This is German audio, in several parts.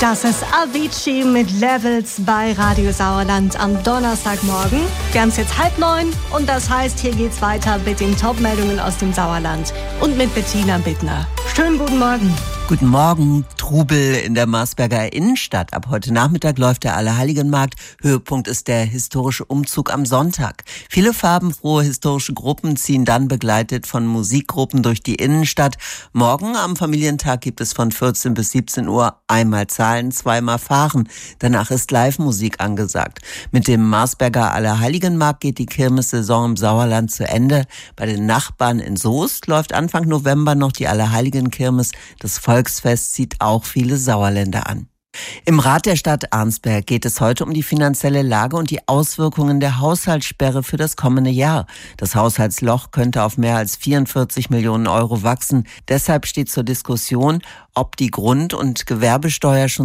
Das ist Avicii mit Levels bei Radio Sauerland am Donnerstagmorgen. Wir haben es jetzt 8:30 und das heißt, hier geht's weiter mit den Top-Meldungen aus dem Sauerland und mit Bettina Bittner. Schönen guten Morgen. Guten Morgen. Trubel in der Marsberger Innenstadt. Ab heute Nachmittag läuft der Allerheiligenmarkt. Höhepunkt ist der historische Umzug am Sonntag. Viele farbenfrohe historische Gruppen ziehen dann begleitet von Musikgruppen durch die Innenstadt. Morgen am Familientag gibt es von 14 bis 17 Uhr einmal Zahlen, zweimal Fahren. Danach ist Live-Musik angesagt. Mit dem Marsberger Allerheiligenmarkt geht die Kirmessaison im Sauerland zu Ende. Bei den Nachbarn in Soest läuft Anfang November noch die Allerheiligenkirmes. Das Volksfest zieht auch viele Sauerländer an. Im Rat der Stadt Arnsberg geht es heute um die finanzielle Lage und die Auswirkungen der Haushaltssperre für das kommende Jahr. Das Haushaltsloch könnte auf mehr als 44 Millionen Euro wachsen. Deshalb steht zur Diskussion, ob die Grund- und Gewerbesteuer schon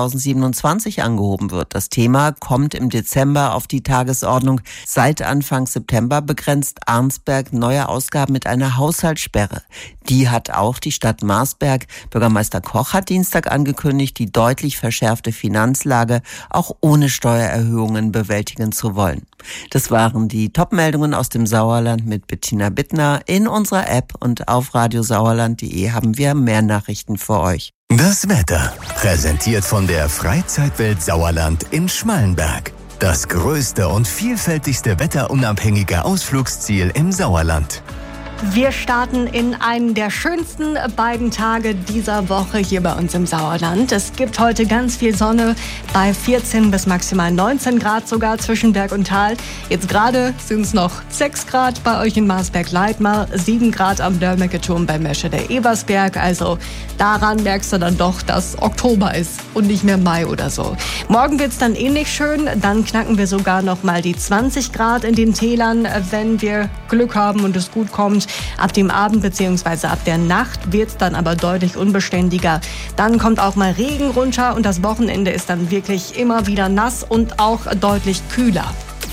2027 angehoben wird. Das Thema kommt im Dezember auf die Tagesordnung. Seit Anfang September begrenzt Arnsberg neue Ausgaben mit einer Haushaltssperre. Die hat auch die Stadt Marsberg. Bürgermeister Koch hat Dienstag angekündigt, die deutlich verschärfte Finanzlage auch ohne Steuererhöhungen bewältigen zu wollen. Das waren die Top-Meldungen aus dem Sauerland mit Bettina Bittner. In unserer App und auf radiosauerland.de haben wir mehr Nachrichten für euch. Das Wetter, präsentiert von der Freizeitwelt Sauerland in Schmallenberg. Das größte und vielfältigste wetterunabhängige Ausflugsziel im Sauerland. Wir starten in einen der schönsten beiden Tage dieser Woche hier bei uns im Sauerland. Es gibt heute ganz viel Sonne bei 14 bis maximal 19 Grad sogar zwischen Berg und Tal. Jetzt gerade sind es noch 6 Grad bei euch in Marsberg-Leitmar, 7 Grad am Dörmecke Turm bei Mesche der Ebersberg. Also daran merkst du dann doch, dass Oktober ist und nicht mehr Mai oder so. Morgen wird's dann ähnlich schön. Dann knacken wir sogar noch mal die 20 Grad in den Tälern, wenn wir Glück haben und es gut kommt. Ab dem Abend bzw. ab der Nacht wird es dann aber deutlich unbeständiger. Dann kommt auch mal Regen runter und das Wochenende ist dann wirklich immer wieder nass und auch deutlich kühler.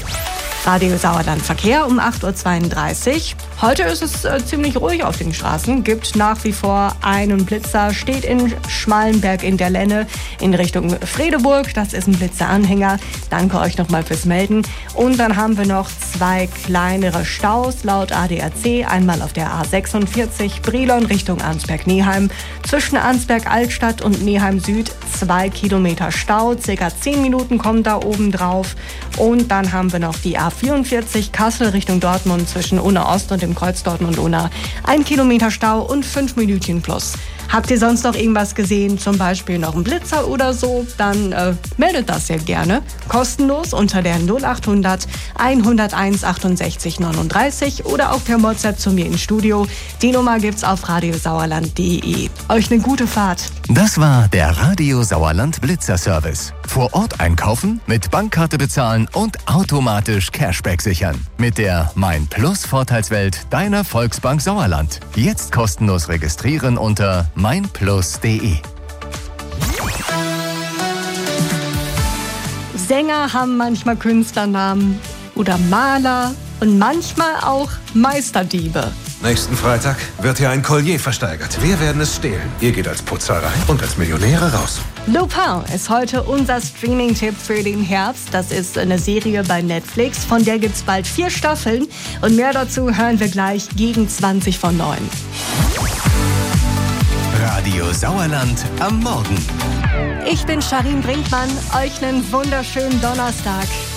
Radio Sauerland Verkehr um 8:32 Uhr. Heute ist es ziemlich ruhig auf den Straßen. Gibt nach wie vor einen Blitzer, steht in Schmallenberg in der Lenne in Richtung Fredeburg. Das ist ein Blitzeranhänger. Danke euch nochmal fürs Melden. Und dann haben wir noch 2 kleinere Staus laut ADAC. Einmal auf der A46 Brilon Richtung Arnsberg-Neheim. Zwischen Arnsberg-Altstadt und Neheim Süd 2 Kilometer Stau. Circa 10 Minuten kommen da oben drauf. Und dann haben wir noch die A44 Kassel Richtung Dortmund zwischen Unna Ost und dem Kreuz Dortmund-Unna. 1 Kilometer Stau und 5 Minütchen plus. Habt ihr sonst noch irgendwas gesehen, zum Beispiel noch einen Blitzer oder so, dann meldet das sehr gerne. Kostenlos unter der 0800 101 68 39 oder auch per WhatsApp zu mir ins Studio. Die Nummer gibt's auf radiosauerland.de. Euch eine gute Fahrt. Das war der Radio Sauerland Blitzer-Service. Vor Ort einkaufen, mit Bankkarte bezahlen und automatisch Cashback sichern. Mit der Mein Plus Vorteilswelt deiner Volksbank Sauerland. Jetzt kostenlos registrieren unter meinplus.de. Sänger haben manchmal Künstlernamen oder Maler und manchmal auch Meisterdiebe. Nächsten Freitag wird hier ein Collier versteigert. Wir werden es stehlen. Ihr geht als Putzer rein und als Millionäre raus. Lupin ist heute unser Streaming-Tipp für den Herbst. Das ist eine Serie bei Netflix, von der gibt's bald 4 Staffeln. Und mehr dazu hören wir gleich gegen 20 vor 9. Radio Sauerland am Morgen. Ich bin Charin Brinkmann. Euch einen wunderschönen Donnerstag.